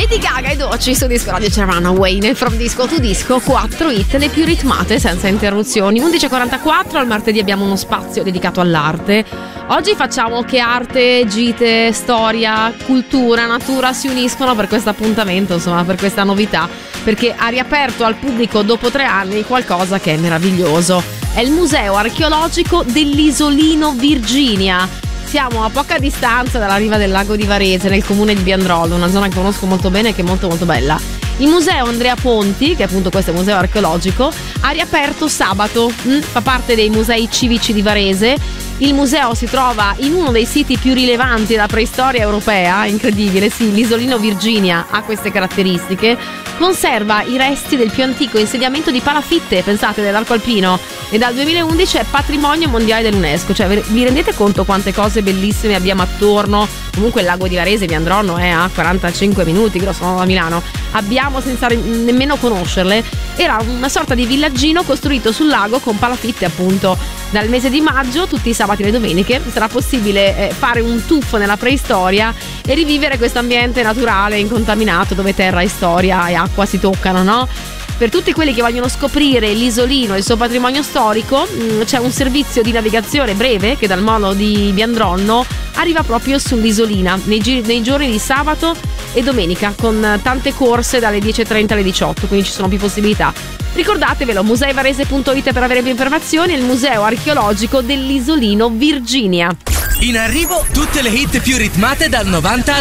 Lady Gaga e Doechii su Disco Radio c'era Runaway nel From Disco to Disco, 4 hit le più ritmate senza interruzioni. 11.44, al martedì abbiamo uno spazio dedicato all'arte. Oggi facciamo che arte, gite, storia, cultura, natura si uniscono per questo appuntamento, insomma, per questa novità, perché ha riaperto al pubblico dopo 3 anni qualcosa che è meraviglioso. È il Museo Archeologico dell'Isolino Virginia. Siamo a poca distanza dalla riva del lago di Varese, nel comune di Biandrollo, una zona che conosco molto bene e che è molto molto bella. Il museo Andrea Ponti, che appunto questo è il museo archeologico, ha riaperto sabato, fa parte dei musei civici di Varese. Il museo si trova in uno dei siti più rilevanti della preistoria europea, incredibile, sì, l'isolino Virginia ha queste caratteristiche, conserva i resti del più antico insediamento di palafitte, pensate, dell'arco alpino, e dal 2011 è patrimonio mondiale dell'UNESCO. Cioè, vi rendete conto quante cose bellissime abbiamo attorno? Comunque il lago di Varese, Biandrollo, è a 45 minuti, grosso modo, da Milano. Abbiamo, senza nemmeno conoscerle, era una sorta di villaggino costruito sul lago con palafitte, appunto. Dal mese di maggio, tutti i sabati e le domeniche, sarà possibile fare un tuffo nella preistoria e rivivere questo ambiente naturale, incontaminato, dove terra e storia e acqua si toccano, no? Per tutti quelli che vogliono scoprire l'isolino e il suo patrimonio storico, c'è un servizio di navigazione breve che dal molo di Biandrollo arriva proprio sull'isolina nei giorni di sabato e domenica, con tante corse dalle 10.30 alle 18, quindi ci sono più possibilità. Ricordatevelo, museivarese.it per avere più informazioni, e il Museo Archeologico dell'Isolino Virginia. In arrivo tutte le hit più ritmate dal 90